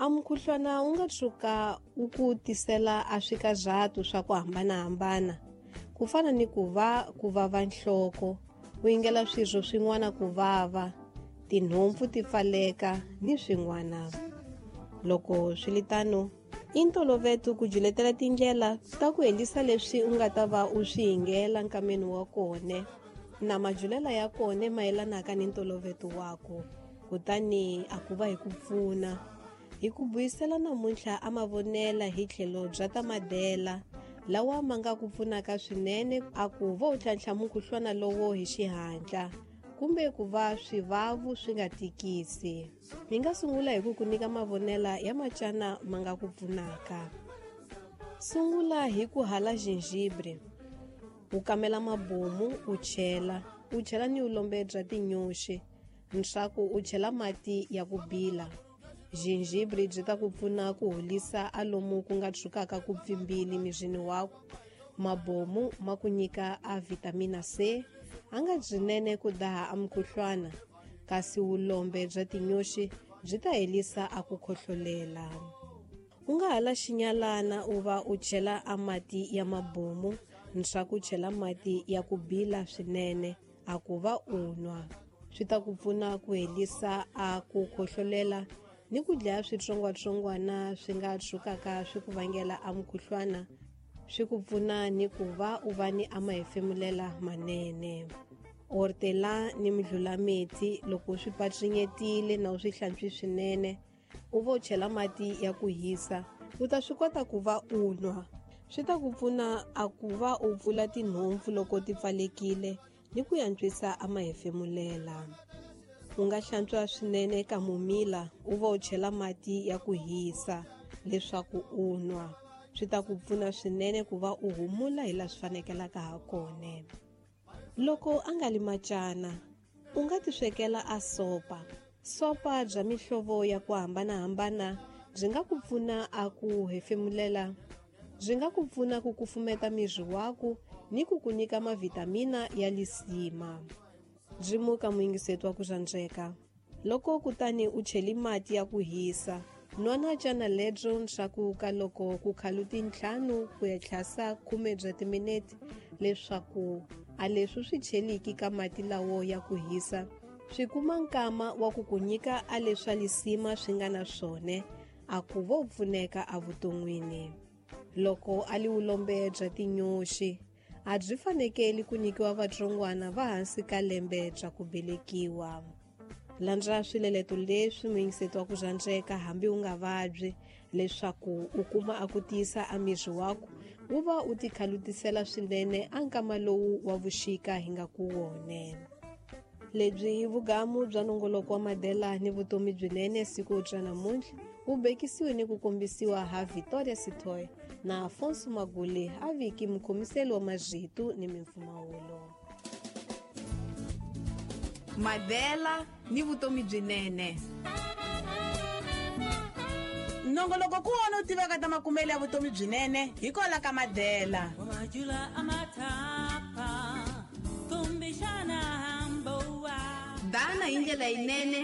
A mukhuhlwana wu nga tshuka wu ku tisela a swikazato swa ku hambanahambana, ku fana ni ku vava nhloko, u yingela swirho swin'wana ku vava, tinhompfu ti pfaleka ni swin'wana. Loko swi li tano, i ntolovelo ku jiletela tindlela ta ku helisa leswi u nga ta va u swi yingela nkameni wa kone na majulela ya kone mayelanaka ni ntolovelo wako, kutani a ku va hi ku pfuna hi ku buyisela namuntlha a mavonela hi tlhelo bya ta madela lawa ma nga ku pfunaka swinene a ku va u tlhantlha mukhuhlwana lowo hi xihatla kumbe ku va swivavu swi nga tikisi. Mi nga sungula hi ku nyika mavonela ya macana ma nga ku pfunaka. Sungula hi ku hala gingibre, u kamela mabomu u chela ni vulombe bya tinyoxi, leswaku u chela mati ya ku bila. Gingibre byi ta ku pfuna ku holisa a lomu ku nga tshukaka ku pfimbile mirini wako. Mabomu ma ku nyika a vitamina C, a nga byinene ku daha a mukhuhlwana, kasi vulombe bya tinyoxi byi ta helisa a ku khohlolela. U nga hala xinyalana u va u chela a mati ya mabomu leswaku u chela mati ya ku bila swinene a ku va u nwa. Swi ta ku pfuna ku helisa a ku khohlolela ni ku dlaya switsongwatsongwana swi nga tshukaka swi ku vangela a mukhuhlwana, swi ku pfuna ni ku va u va ni a mahefemulela manene. Ortela ni midlulameti loko swi patsinyetile na u swi hlantswi swinene, u va u chela mati ya ku hisa, u ta swi kota ku va u nwa. Swi ta ku pfuna a ku va u pfula tinhompfu loko ti pfalekile ni ku yantswisa a mahefemulela. U nga hlantswa swinene ka mumila, u va u chela mati ya ku hisa leswaku u nwa. Swi ta ku pfuna swinene ku va u humula hi laha swi fanekelaka ha kone. Loko a nga li macana, u nga ti swekela a sopa bya mihlovo ya ku hambanahambana byi nga ku pfuna a ku hefemulela, byi nga ku pfuna ku kufumeta miri wako ni ku nyika mavitamina ya lisima. Byi muka muyingiseti wa ku tsandzeka. Loko kutani u cheli mati ya ku hisa, nwana cana ledyo leswaku ka loko ku khalu 5 ku ya tlhasa 10 bya timinete, leswaku a leswi swi cheliki ka mati lawo ya ku hisa swi kuma nkama wa ku nyika a leswa lisima swi nga na swone a ku vo pfuneka a vuton'wini. Loko a li vulombe bya tinyoxi, a byi fanekeli ku nyikiwa vatsongwana va hansi ka lembe bya ku belekiwa. Landza swileleto leswi muyingiseti wa ku tsandzeka hambi u nga vabyi, leswaku u kuma a ku tiyisa a miri wako, u va u ti khalutisela swinene a nkama lowu wa vuxika hi nga ku wone. Lebyi hi vugamu bya nongoloko wa madela ni vutomi byinene siku bya namuntlha, wu bekisiwe ni ku kombisiwa ha Victoria Sithole na Afonso Magule, a viki mukhomiseli wa mazwitu ni mimpfumawulo. Madela ni vutomi byinene. Nongoloko ku wona u tivaka ta makumele ya vutomi byinene hi kola ka Madela. Dana hi ndlela yinene